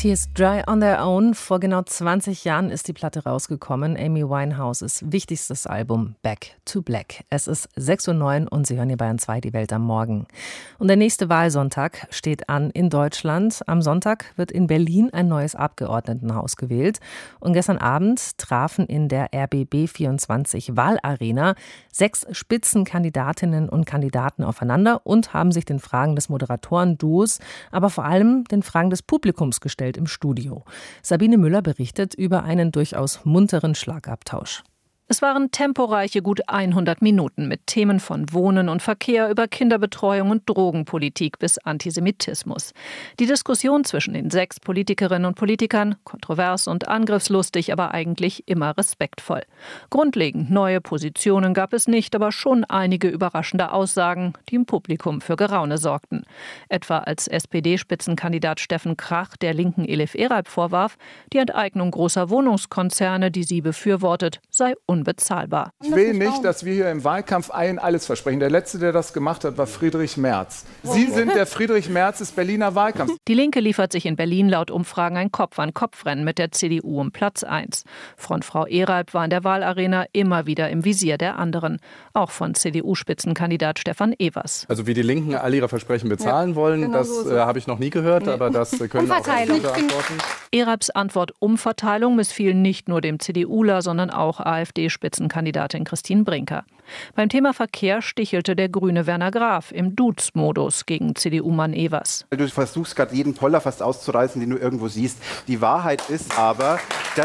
Tears Dry on Their Own. Vor genau 20 Jahren ist die Platte rausgekommen. Amy Winehouses wichtigstes Album Back to Black. Es ist 6:09 Uhr und Sie hören hier Bayern 2 die Welt am Morgen. Und der nächste Wahlsonntag steht an in Deutschland. Am Sonntag wird in Berlin ein neues Abgeordnetenhaus gewählt. Und gestern Abend trafen in der RBB 24 Wahlarena 6 Spitzenkandidatinnen und Kandidaten aufeinander und haben sich den Fragen des Moderatoren-Duos, aber vor allem den Fragen des Publikums gestellt im Studio. Sabine Müller berichtet über einen durchaus munteren Schlagabtausch. Es waren temporeiche gut 100 Minuten mit Themen von Wohnen und Verkehr über Kinderbetreuung und Drogenpolitik bis Antisemitismus. Die Diskussion zwischen den 6 Politikerinnen und Politikern, kontrovers und angriffslustig, aber eigentlich immer respektvoll. Grundlegend neue Positionen gab es nicht, aber schon einige überraschende Aussagen, die im Publikum für Geraune sorgten. Etwa als SPD-Spitzenkandidat Steffen Krach der Linken Elif Eralp vorwarf, die Enteignung großer Wohnungskonzerne, die sie befürwortet, sei unbezahlbar. Ich will nicht, dass wir hier im Wahlkampf allen alles versprechen. Der Letzte, der das gemacht hat, war Friedrich Merz. Sie sind der Friedrich Merz des Berliner Wahlkampfs. Die Linke liefert sich in Berlin laut Umfragen ein Kopf-an-Kopf-Rennen mit der CDU um Platz 1. Frontfrau Eralp war in der Wahlarena immer wieder im Visier der anderen. Auch von CDU-Spitzenkandidat Stefan Evers. Also wie die Linken all ihre Versprechen bezahlen wollen, genau das so habe ich noch nie gehört, aber das können auch andere beantworten. Eralps Antwort Umverteilung missfiel nicht nur dem CDUler, sondern auch AfD-Spitzenkandidatin Christine Brinker. Beim Thema Verkehr stichelte der Grüne Werner Graf im Duz-Modus gegen CDU-Mann Evers. Du versuchst gerade jeden Poller fast auszureißen, den du irgendwo siehst. Die Wahrheit ist aber,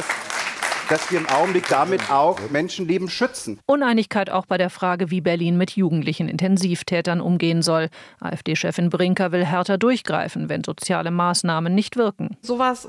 dass wir im Augenblick damit auch Menschenleben schützen. Uneinigkeit auch bei der Frage, wie Berlin mit jugendlichen Intensivtätern umgehen soll. AfD-Chefin Brinker will härter durchgreifen, wenn soziale Maßnahmen nicht wirken. Sowas